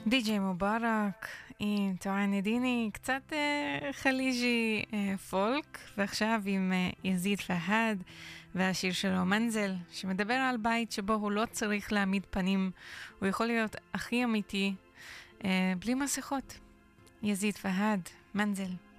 די.ג'יי מובארק עם טוען דיני, קצת חליג'י פולק, ועכשיו עם יזיד פהד והשיר שלו מנזל, שמדבר על בית שבו הוא לא צריך להעמיד פנים, הוא יכול להיות הכי אמיתי בלי מסכות. יזיד פהד, מנזל.